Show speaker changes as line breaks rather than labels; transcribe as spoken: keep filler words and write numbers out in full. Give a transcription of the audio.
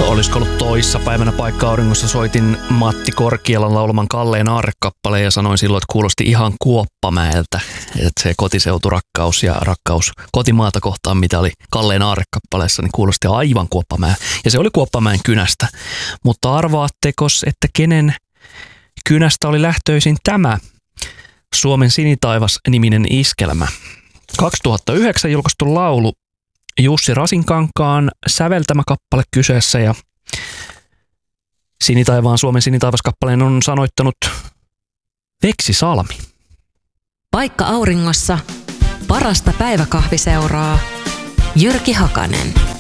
olisiko ollut toissa päivänä Paikka Auringossa, soitin Matti Korkealan laulaman Kalleen Aarre-kappaleen ja sanoin silloin, että kuulosti ihan Kuoppamäeltä. Että se kotiseuturakkaus ja rakkaus kotimaata kohtaan, mitä oli Kalleen Aarre-kappaleessa, niin kuulosti aivan Kuoppamäen. Ja se oli Kuoppamäen kynästä. Mutta arvaattekos, että kenen kynästä oli lähtöisin tämä Suomen sinitaivas-niminen iskelmä? kaksituhattayhdeksän julkaistu laulu, Jussi Rasinkankaan säveltämä kappale kyseessä, ja Sinitaivaan Suomen sinitaivaskappaleen on sanoittanut Veksi Salmi.
Paikka Auringossa parasta päiväkahviseuraa Jyrki Hakanen.